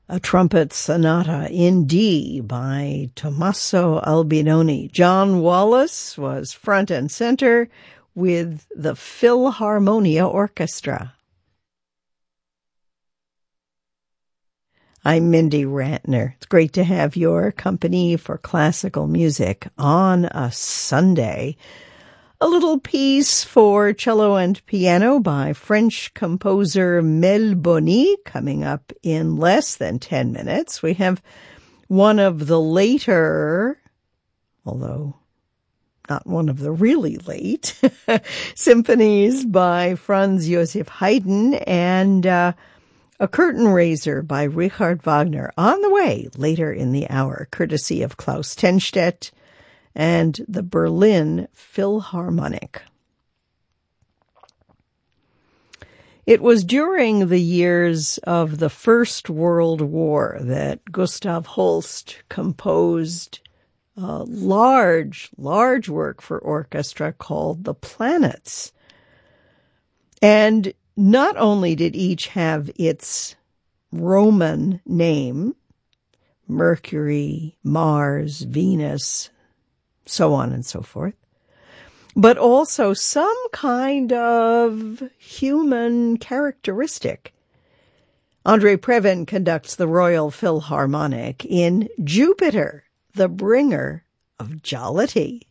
A trumpet sonata in D by Tommaso Albinoni. John Wallace was front and center with the Philharmonia Orchestra. I'm Mindy Ratner. It's great to have your company for classical music on a Sunday. A little piece for cello and piano by French composer Mel Boni coming up in less than 10 minutes. We have one of the later, although not one of the really late, symphonies by Franz Joseph Haydn and a curtain raiser by Richard Wagner on the way later in the hour, courtesy of Klaus Tenstedt and the Berlin Philharmonic. It was during the years of the First World War that Gustav Holst composed a large work for orchestra called The Planets. And not only did each have its Roman name, Mercury, Mars, Venus, so on and so forth, but also some kind of human characteristic. Andrei Previn conducts the Royal Philharmonic in Jupiter, the bringer of jollity.